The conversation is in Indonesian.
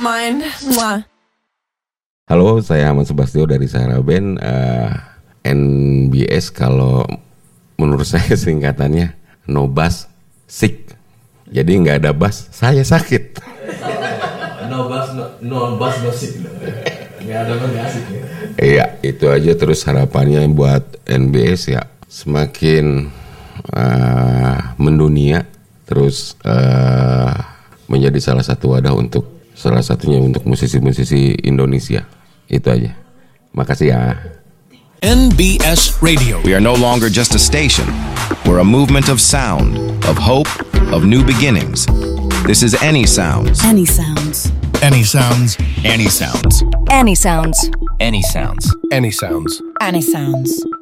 mind. Mwah. Halo, saya Ahmad Subastio dari Sarah Band. NBS kalau menurut saya singkatannya no bass sick. Jadi nggak ada bass, saya sakit. No bass no sick. Nggak ada nggak asik ya. Iya, itu aja. Terus harapannya buat NBS ya semakin mendunia, terus menjadi salah satunya untuk musisi-musisi Indonesia. Itu aja. Makasih ya. NBS Radio. We are no longer just a station. We're a movement of sound, of hope, of new beginnings. This is Any Sounds. Any Sounds. Any Sounds. Any Sounds. Any Sounds. Any Sounds. Any Sounds. Any Sounds.